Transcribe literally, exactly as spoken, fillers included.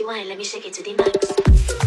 wine, let me shake it to the max.